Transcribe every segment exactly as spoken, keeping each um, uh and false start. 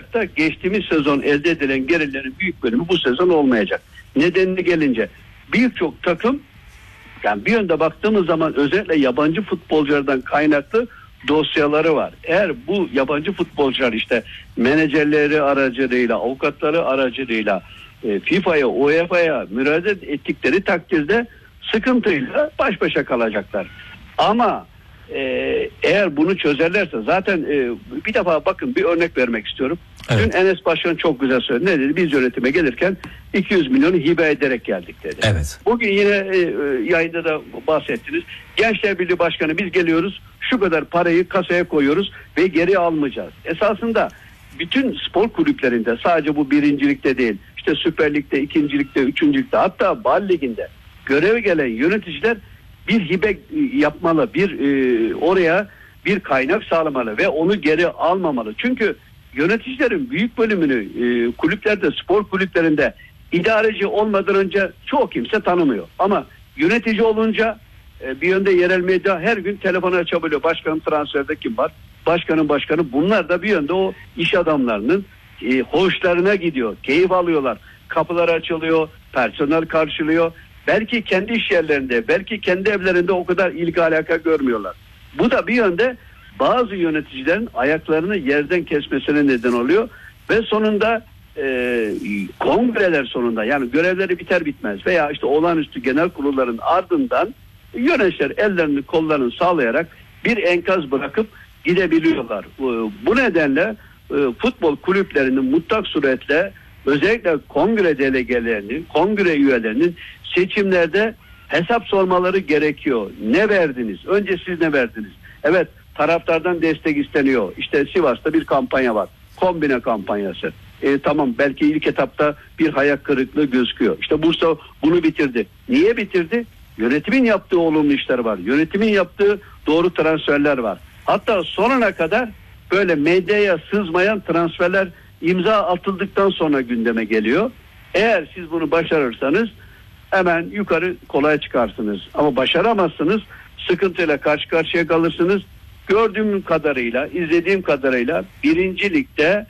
olacak da geçtiğimiz sezon elde edilen gelirlerin büyük bölümü bu sezon olmayacak. Nedenine gelince birçok takım, yani bir yönde baktığımız zaman özellikle yabancı futbolculardan kaynaklı dosyaları var. Eğer bu yabancı futbolcular işte menajerleri aracılığıyla, avukatları aracılığıyla e, FIFA'ya, UEFA'ya müracaat ettikleri takdirde sıkıntıyla baş başa kalacaklar. Ama e, eğer bunu çözerlerse zaten e, bir defa bakın, bir örnek vermek istiyorum. Evet. Dün Enes Başkan çok güzel söyledi. Ne dedi? Biz yönetime gelirken iki yüz milyonu hibe ederek geldik dedi. Evet. Bugün yine e, yayında da bahsettiniz. Gençler Birliği Başkanı, biz geliyoruz, şu kadar parayı kasaya koyuyoruz ve geri almayacağız. Esasında bütün spor kulüplerinde, sadece bu birincilikte değil, işte Süper Lig'de, ikincilikte, üçüncülükte, hatta Bal Ligi'nde göreve gelen yöneticiler bir hibe yapmalı, bir e, oraya bir kaynak sağlamalı ve onu geri almamalı. Çünkü yöneticilerin büyük bölümünü e, kulüplerde, spor kulüplerinde idareci olmadan önce çoğu kimse tanımıyor. Ama yönetici olunca e, bir yönde yerel medya her gün telefonu açabiliyor. Başkanın transferde kim var? Başkanın başkanı. Bunlar da bir yönde o iş adamlarının e, hoşlarına gidiyor. Keyif alıyorlar. Kapılar açılıyor. Personel karşılıyor. Belki kendi iş yerlerinde, belki kendi evlerinde o kadar ilgi alaka görmüyorlar. Bu da bir yönde bazı yöneticilerin ayaklarını yerden kesmesine neden oluyor ve sonunda e, kongreler sonunda, yani görevleri biter bitmez veya işte olağanüstü genel kurulların ardından yöneticiler ellerini kollarını sağlayarak bir enkaz bırakıp gidebiliyorlar. Bu nedenle e, futbol kulüplerinin mutlak suretle özellikle kongre delegelerinin, kongre üyelerinin seçimlerde hesap sormaları gerekiyor. Ne verdiniz? Önce siz ne verdiniz? Evet, taraftardan destek isteniyor. İşte Sivas'ta bir kampanya var. Kombine kampanyası. E, tamam, belki ilk etapta bir hayal kırıklığı gözüküyor. İşte Bursa bunu bitirdi. Niye bitirdi? Yönetimin yaptığı olumlu işler var. Yönetimin yaptığı doğru transferler var. Hatta sonuna kadar böyle medyaya sızmayan transferler imza atıldıktan sonra gündeme geliyor. Eğer siz bunu başarırsanız hemen yukarı kolay çıkarsınız. Ama başaramazsınız, sıkıntıyla karşı karşıya kalırsınız. Gördüğüm kadarıyla, izlediğim kadarıyla birinci ligde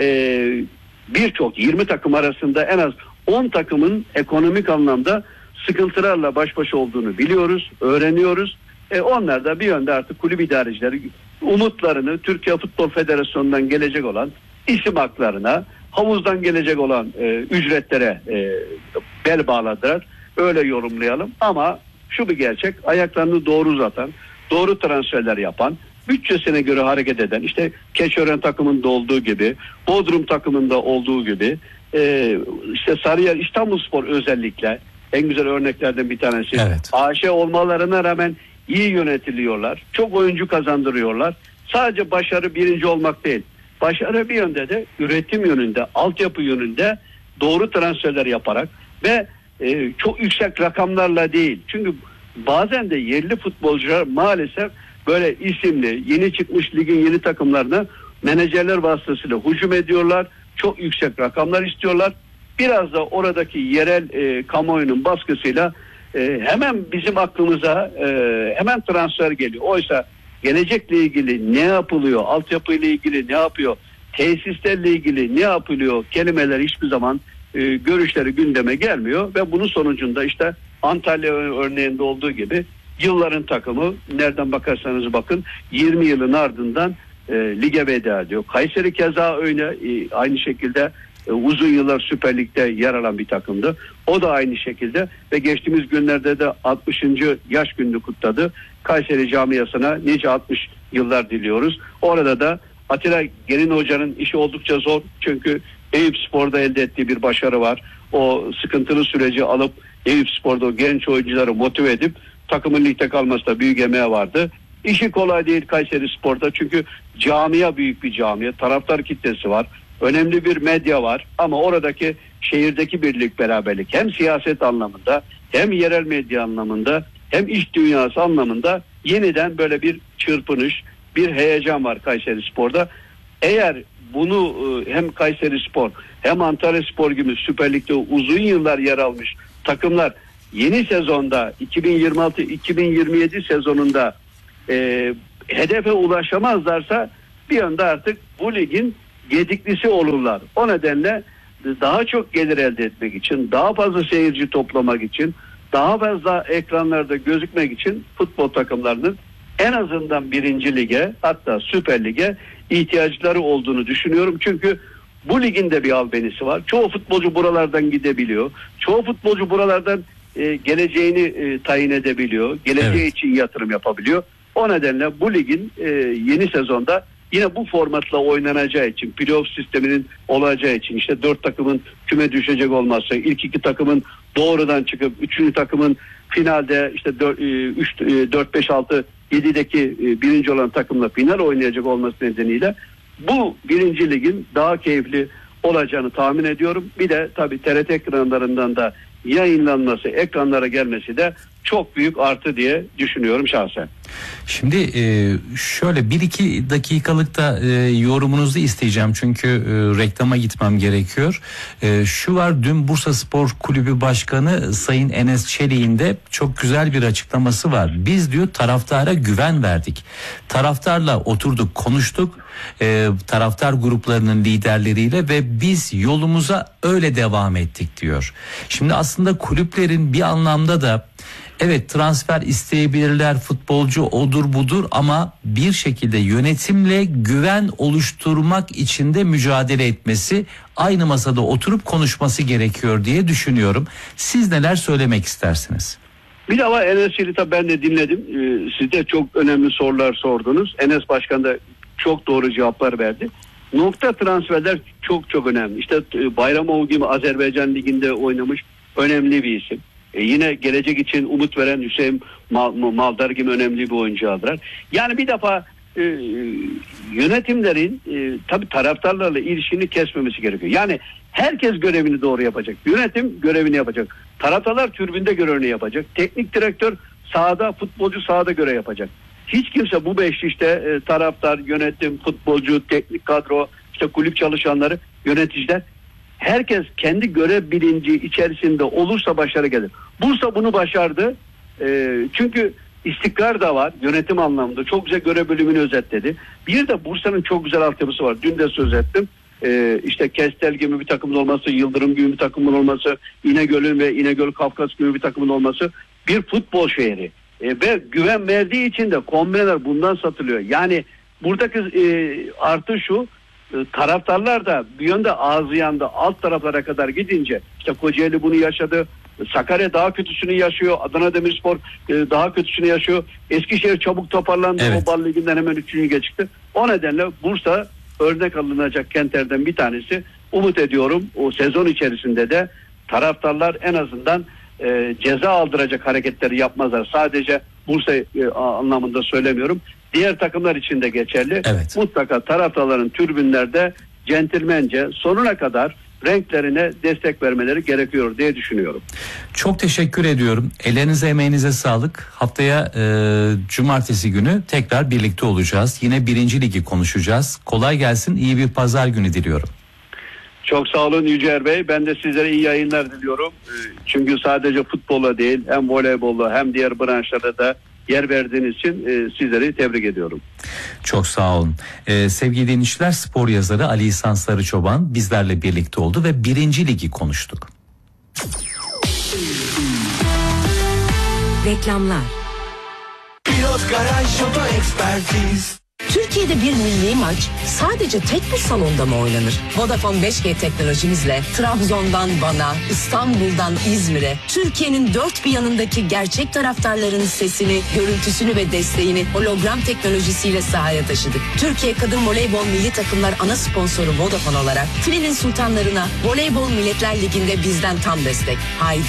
e, birçok yirmi takım arasında en az on takımın ekonomik anlamda sıkıntılarla baş başa olduğunu biliyoruz, öğreniyoruz. E, onlar da bir yönde artık kulüp idarecileri umutlarını Türkiye Futbol Federasyonu'ndan gelecek olan isim haklarına, havuzdan gelecek olan e, ücretlere e, bel bağladılar. Öyle yorumlayalım. Ama şu bir gerçek, ayaklarını doğru uzatan, doğru transferler yapan, bütçesine göre hareket eden, işte Keçiören takımında olduğu gibi, Bodrum takımında olduğu gibi, e, işte Sarıyer, İstanbulspor özellikle en güzel örneklerden bir tanesi. Evet. A Ş olmalarına rağmen iyi yönetiliyorlar. Çok oyuncu kazandırıyorlar. Sadece başarı birinci olmak değil. Başarı bir yönde de üretim yönünde, altyapı yönünde doğru transferler yaparak ve e, çok yüksek rakamlarla değil. Çünkü bazen de yerli futbolcular maalesef böyle isimli, yeni çıkmış ligin yeni takımlarına menajerler vasıtasıyla hücum ediyorlar. Çok yüksek rakamlar istiyorlar. Biraz da oradaki yerel e, kamuoyunun baskısıyla e, hemen bizim aklımıza e, hemen transfer geliyor. Oysa gelecekle ilgili ne yapılıyor, altyapıyla ilgili ne yapıyor, tesislerle ilgili ne yapılıyor kelimeler hiçbir zaman e, görüşleri gündeme gelmiyor ve bunun sonucunda işte Antalya örneğinde olduğu gibi yılların takımı, nereden bakarsanız bakın, yirmi yılın ardından e, lige veda ediyor. Kayseri keza öyle, e, aynı şekilde e, uzun yıllar Süper Lig'de yer alan bir takımdı. O da aynı şekilde ve geçtiğimiz günlerde de altmışıncı yaş gününü kutladı. Kayseri camiasına nice altmış yıllar diliyoruz. Orada da Atilla Gelin Hoca'nın işi oldukça zor. Çünkü Eyüpspor'da elde ettiği bir başarı var. O sıkıntılı süreci alıp Eyüpspor'da o genç oyuncuları motive edip takımın ligde kalmasında büyük emeği vardı. İşi kolay değil Kayserispor'da, çünkü camia büyük bir camia, taraftar kitlesi var, önemli bir medya var ama oradaki şehirdeki birlik beraberlik hem siyaset anlamında hem yerel medya anlamında hem iş dünyası anlamında yeniden böyle bir çırpınış, bir heyecan var Kayserispor'da. Eğer bunu hem Kayserispor hem Antalyaspor gibi Süper Lig'de uzun yıllar yer almış takımlar yeni sezonda iki bin yirmi altı iki bin yirmi yedi sezonunda e, hedefe ulaşamazlarsa bir anda artık bu ligin gediklisi olurlar. O nedenle daha çok gelir elde etmek için, daha fazla seyirci toplamak için, daha fazla ekranlarda gözükmek için futbol takımlarının en azından birinci lige, hatta Süper Lig'e ihtiyaçları olduğunu düşünüyorum. Çünkü bu ligin de bir albenisi var. Çoğu futbolcu buralardan gidebiliyor. Çoğu futbolcu buralardan e, geleceğini e, tayin edebiliyor. Geleceği evet. için yatırım yapabiliyor. O nedenle bu ligin e, yeni sezonda yine bu formatla oynanacağı için, playoff sisteminin olacağı için, işte dört takımın küme düşecek olması, ilk iki takımın doğrudan çıkıp üçüncü takımın finalde işte dört beş altı yedideki birinci olan takımla final oynayacak olması nedeniyle bu birinci ligin daha keyifli olacağını tahmin ediyorum. Bir de tabii T R T ekranlarından da yayınlanması, ekranlara gelmesi de çok büyük artı diye düşünüyorum şahsen. Şimdi e, şöyle bir iki dakikalıkta e, yorumunuzu isteyeceğim çünkü e, reklama gitmem gerekiyor. E, şu var, dün Bursa Spor Kulübü Başkanı Sayın Enes Çelik'in de çok güzel bir açıklaması var. Biz diyor taraftara güven verdik. Taraftarla oturduk, konuştuk. E, taraftar gruplarının liderleriyle ve biz yolumuza öyle devam ettik diyor. Şimdi aslında kulüplerin bir anlamda da evet transfer isteyebilirler, futbolcu odur budur ama bir şekilde yönetimle güven oluşturmak için de mücadele etmesi, aynı masada oturup konuşması gerekiyor diye düşünüyorum. Siz neler söylemek istersiniz? Bir defa Enes Çelik'i ben de dinledim. Ee, siz de çok önemli sorular sordunuz. Enes Başkan da çok doğru cevaplar verdi. Nokta transferler çok çok önemli. İşte Bayramov gibi Azerbaycan Ligi'nde oynamış önemli bir isim. E yine gelecek için umut veren Hüseyin Maldar gibi önemli bir oyuncu aldılar. Yani bir defa e, yönetimlerin e, tabii taraftarlarla ilişkini kesmemesi gerekiyor. Yani herkes görevini doğru yapacak. Yönetim görevini yapacak. Taraftarlar tribünde görevini yapacak. Teknik direktör sahada, futbolcu sahada görev yapacak. Hiç kimse bu beşli işte e, taraftar, yönetim, futbolcu, teknik kadro, işte kulüp çalışanları, yöneticiler, herkes kendi görev bilinci içerisinde olursa başarı gelir. Bursa bunu başardı. E, çünkü istikrar da var yönetim anlamında. Çok güzel görev bölümünü özetledi. Bir de Bursa'nın çok güzel altyapısı var. Dün de söz ettim. E, işte Kestel gibi bir takımın olması, Yıldırım gibi bir takımın olması, İnegöl'ün ve İnegöl Kafkas gibi bir takımın olması bir futbol şehri. E, ve güven verdiği için de kombineler bundan satılıyor. Yani buradaki e, artı şu, e, taraftarlar da bir yönde ağzı yandı, alt taraflara kadar gidince, işte Kocaeli bunu yaşadı, Sakarya daha kötüsünü yaşıyor, Adana Demirspor e, daha kötüsünü yaşıyor, Eskişehir çabuk toparlandı, evet. O Bal Ligi'nden hemen üçüncüye çıktı. O nedenle Bursa örnek alınacak kentlerden bir tanesi. Umut ediyorum o sezon içerisinde de taraftarlar en azından E, ceza aldıracak hareketleri yapmazlar. Sadece Bursa e, anlamında söylemiyorum. Diğer takımlar için de geçerli. Evet. Mutlaka taraftarların tribünlerde centilmence sonuna kadar renklerine destek vermeleri gerekiyor diye düşünüyorum. Çok teşekkür ediyorum. Ellerinize, emeğinize sağlık. Haftaya e, cumartesi günü tekrar birlikte olacağız. Yine birinci ligi konuşacağız. Kolay gelsin. İyi bir pazar günü diliyorum. Çok sağ olun Yücel Bey. Ben de sizlere iyi yayınlar diliyorum. Çünkü sadece futbola değil, hem voleybolla hem diğer branşlarda da yer verdiğiniz için sizleri tebrik ediyorum. Çok sağ olun. Ee, sevgili dinleyiciler, spor yazarı Ali İhsan Sarıçoban bizlerle birlikte oldu ve birinci ligi konuştuk. Reklamlar. Pilot Garaj Oto Ekspertiz. Türkiye'de bir milli maç sadece tek bir salonda mı oynanır? Vodafone beş G teknolojimizle Trabzon'dan Van'a, İstanbul'dan İzmir'e, Türkiye'nin dört bir yanındaki gerçek taraftarların sesini, görüntüsünü ve desteğini hologram teknolojisiyle sahaya taşıdık. Türkiye Kadın Voleybol Milli Takımlar ana sponsoru Vodafone olarak Filenin Sultanlarına Voleybol Milletler Ligi'nde bizden tam destek. Haydi